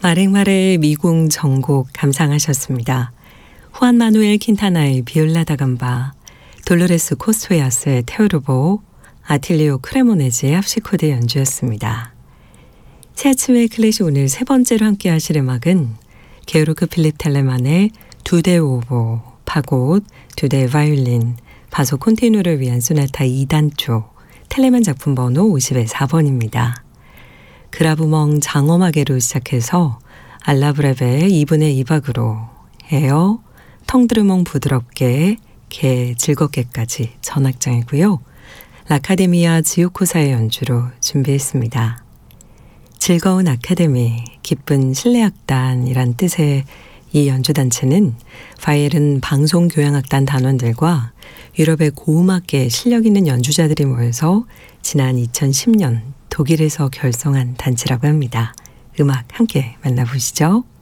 마랭마레의 미궁 정곡 감상하셨습니다. 후안 마누엘 킨타나의 비올라 다감바, 돌로레스 코스토야스의 테오르보, 아틸리오 크레모네즈의 합시코드 연주였습니다. 새 아침의 클래식 오늘 세 번째로 함께 하실 음악은 게오르크 필립 텔레만의 두대 오보, 파고트, 두대 바이올린, 바소 콘티누를 위한 소나타 2단조, 텔레만 작품 번호 50의 4번입니다. 그라브멍 장엄하게로 시작해서 알라브레베 2분의 2박으로 에어, 텅드르멍 부드럽게, 개 즐겁게까지 전악장이고요. 라카데미아 지오코사의 연주로 준비했습니다. 즐거운 아카데미, 기쁜 실내악단이란 뜻의 이 연주단체는 바이에른 방송교향악단 단원들과 유럽의 고음악계에 실력 있는 연주자들이 모여서 지난 2010년 독일에서 결성한 단체라고 합니다. 음악 함께 만나보시죠.